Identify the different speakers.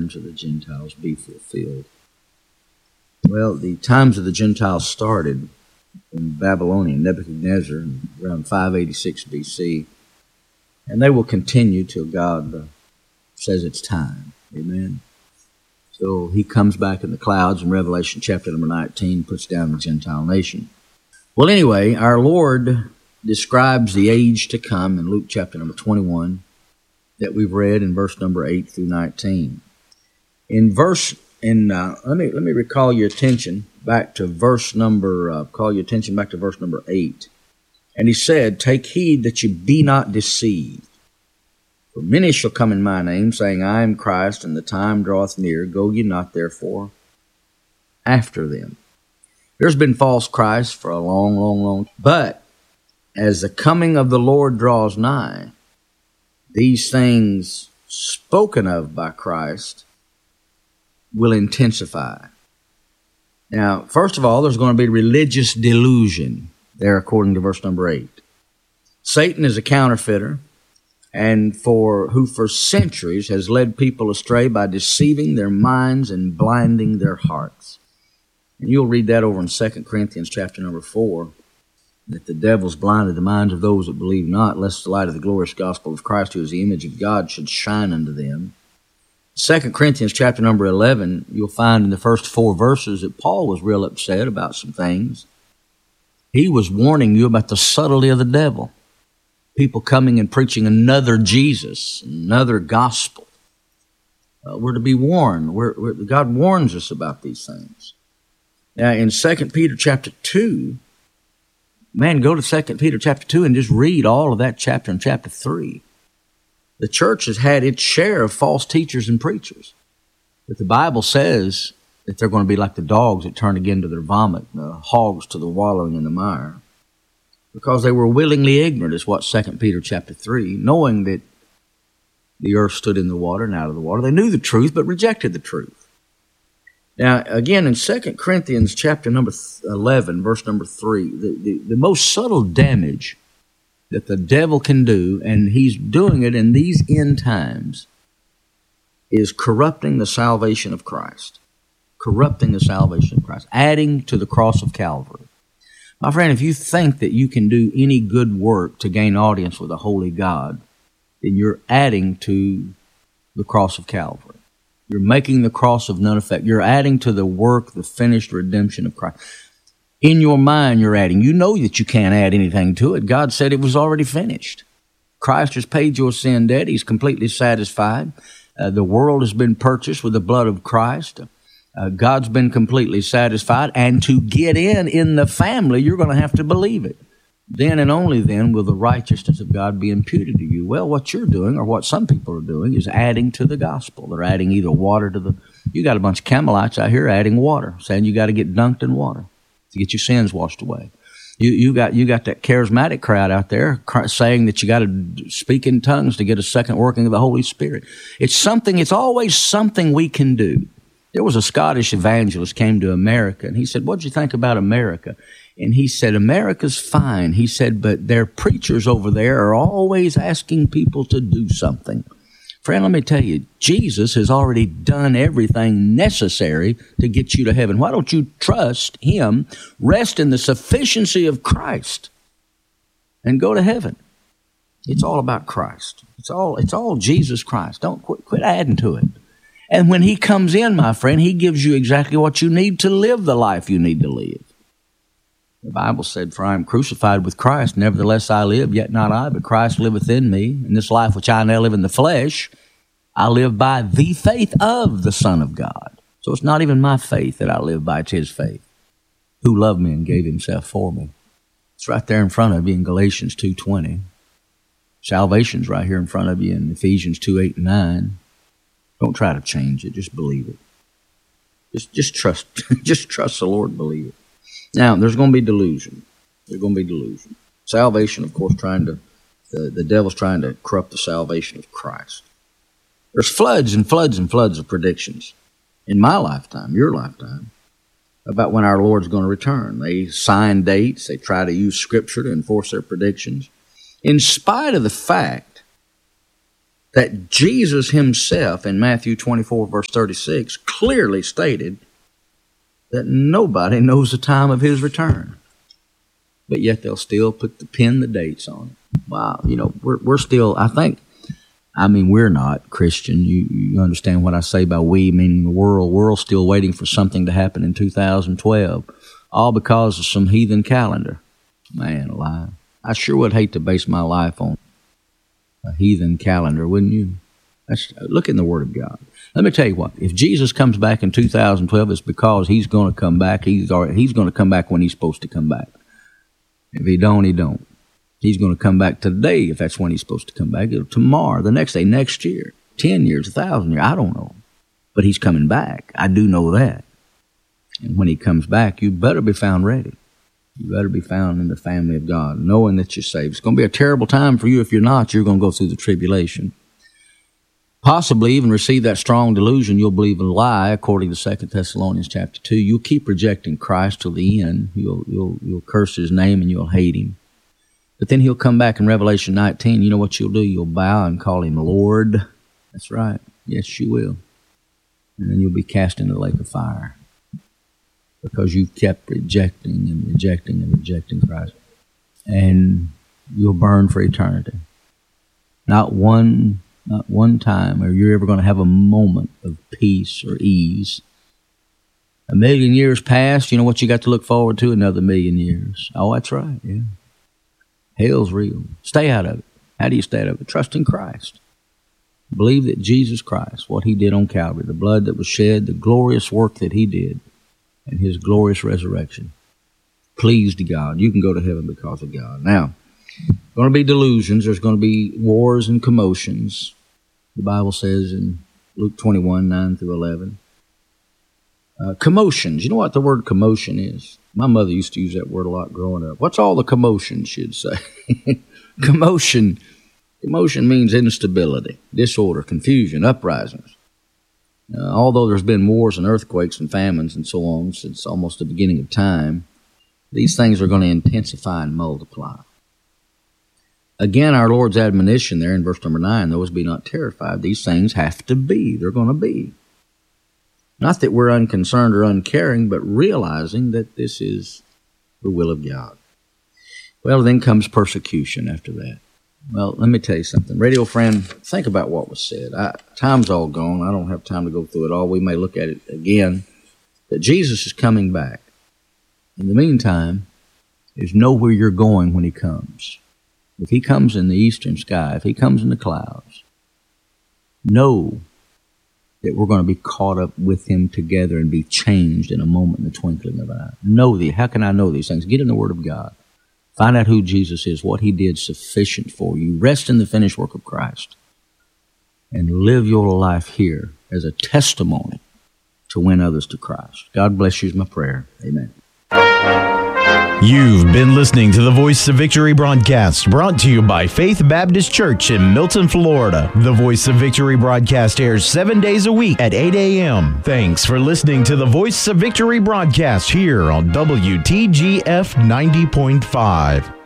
Speaker 1: times of the Gentiles be fulfilled? Well, the times of the Gentiles started in Babylonian Nebuchadnezzar around 586 BC, and they will continue till God says it's time. Amen. So he comes back in the clouds in Revelation chapter number 19, puts down the Gentile nation. Well, anyway, our Lord describes the age to come in Luke chapter number 21 that we've read in verse number 8 through 19. Let me recall your attention back to verse number 8. And he said, "Take heed that you be not deceived. For many shall come in my name, saying, I am Christ, and the time draweth near. Go ye not therefore after them." There's been false Christs for a long time. But as the coming of the Lord draws nigh, these things spoken of by Christ will intensify. Now, first of all, there's going to be religious delusion there according to verse number 8. Satan is a counterfeiter, and who for centuries has led people astray by deceiving their minds and blinding their hearts. And you'll read that over in 2 Corinthians chapter number 4, that the devil's blinded the minds of those that believe not, lest the light of the glorious gospel of Christ, who is the image of God, should shine unto them. 2 Corinthians chapter number 11, you'll find in the first 4 verses that Paul was real upset about some things. He was warning you about the subtlety of the devil. People coming and preaching another Jesus, another gospel. We're to be warned. God warns us about these things. Now, in 2 Peter chapter 2, man, go to 2 Peter chapter 2 and just read all of that chapter in chapter 3. The church has had its share of false teachers and preachers. But the Bible says that they're going to be like the dogs that turn again to their vomit, the hogs to the wallowing in the mire. Because they were willingly ignorant, is what 2 Peter chapter 3, knowing that the earth stood in the water and out of the water. They knew the truth, but rejected the truth. Now, again, in 2 Corinthians chapter number 11, verse number 3, the most subtle damage that the devil can do, and he's doing it in these end times, is corrupting the salvation of Christ. Corrupting the salvation of Christ. Adding to the cross of Calvary. My friend, if you think that you can do any good work to gain audience with a holy God, then you're adding to the cross of Calvary. You're making the cross of none effect. You're adding to the work, the finished redemption of Christ. In your mind, you're adding. You know that you can't add anything to it. God said it was already finished. Christ has paid your sin debt. He's completely satisfied. The world has been purchased with the blood of Christ. God's been completely satisfied. And to get in the family, you're going to have to believe it. Then and only then will the righteousness of God be imputed to you. Well, what you're doing, or what some people are doing, is adding to the gospel. They're adding either water to you got a bunch of Carmelites out here adding water, saying you got to get dunked in water to get your sins washed away. You got that charismatic crowd out there saying that you got to speak in tongues to get a second working of the Holy Spirit. It's always something we can do. There was a Scottish evangelist came to America, and he said, "What'd you think about America?" And he said, "America's fine." He said, "But their preachers over there are always asking people to do something." Friend, let me tell you, Jesus has already done everything necessary to get you to heaven. Why don't you trust Him, rest in the sufficiency of Christ, and go to heaven? It's all about Christ. It's all Jesus Christ. Don't quit adding to it. And when He comes in, my friend, He gives you exactly what you need to live the life you need to live. The Bible said, "For I am crucified with Christ, nevertheless I live, yet not I, but Christ liveth in me. In this life which I now live in the flesh, I live by the faith of the Son of God." So it's not even my faith that I live by, it's His faith, who loved me and gave Himself for me. It's right there in front of you in Galatians 2:20. Salvation's right here in front of you in Ephesians 2:8 and 9. Don't try to change it, just believe it. Just trust, just trust the Lord and believe it. Now, there's going to be delusion. There's going to be delusion. Salvation, of course, the devil's trying to corrupt the salvation of Christ. There's floods and floods and floods of predictions in my lifetime, your lifetime, about when our Lord's going to return. They sign dates. They try to use Scripture to enforce their predictions. In spite of the fact that Jesus himself in Matthew 24, verse 36, clearly stated that nobody knows the time of his return. But yet they'll still pin the dates on it. Wow, we're still, we're not Christian. You understand what I say by we, meaning the world. We're still waiting for something to happen in 2012, all because of some heathen calendar. Man alive. I sure would hate to base my life on a heathen calendar, wouldn't you? Look in the Word of God. Let me tell you what, if Jesus comes back in 2012, it's because he's going to come back. He's going to come back when he's supposed to come back. If he don't, he don't. He's going to come back today if that's when he's supposed to come back. Tomorrow, the next day, next year, 10 years, 1,000 years, I don't know. But he's coming back. I do know that. And when he comes back, you better be found ready. You better be found in the family of God, knowing that you're saved. It's going to be a terrible time for you. If you're not, you're going to go through the tribulation. Possibly even receive that strong delusion. You'll believe a lie, according to 2 Thessalonians chapter 2. You'll keep rejecting Christ till the end. You'll curse his name and you'll hate him. But then he'll come back in Revelation 19. You know what you'll do? You'll bow and call him Lord. That's right. Yes, you will. And then you'll be cast into the lake of fire, because you kept rejecting and rejecting and rejecting Christ. And you'll burn for eternity. Not one time are you ever going to have a moment of peace or ease. 1,000,000 years past, you know what you got to look forward to? Another 1,000,000 years. Oh, that's right, yeah. Hell's real. Stay out of it. How do you stay out of it? Trust in Christ. Believe that Jesus Christ, what he did on Calvary, the blood that was shed, the glorious work that he did, and his glorious resurrection pleased God. You can go to heaven because of God. Now, going to be delusions. There's going to be wars and commotions. The Bible says in Luke 21, 9 through 11. Commotions. You know what the word commotion is? My mother used to use that word a lot growing up. What's all the commotion, she'd say. Commotion means instability, disorder, confusion, uprisings. Although there's been wars and earthquakes and famines and so on since almost the beginning of time, these things are going to intensify and multiply. Again, our Lord's admonition there in verse number 9, those be not terrified. These things have to be. They're going to be. Not that we're unconcerned or uncaring, but realizing that this is the will of God. Well, then comes persecution after that. Well, let me tell you something. Radio friend, think about what was said. Time's all gone. I don't have time to go through it all. We may look at it again. That Jesus is coming back. In the meantime, there's know where you're going when he comes. If he comes in the eastern sky, if he comes in the clouds, know that we're going to be caught up with him together and be changed in a moment, in the twinkling of an eye. Know thee. How can I know these things? Get in the Word of God. Find out who Jesus is, what he did sufficient for you. Rest in the finished work of Christ. And live your life here as a testimony to win others to Christ. God bless you is my prayer. Amen.
Speaker 2: You've been listening to the Voice of Victory broadcast, brought to you by Faith Baptist Church in Milton, Florida. The Voice of Victory broadcast airs 7 days a week at 8 a.m. Thanks for listening to the Voice of Victory broadcast here on WTGF 90.5.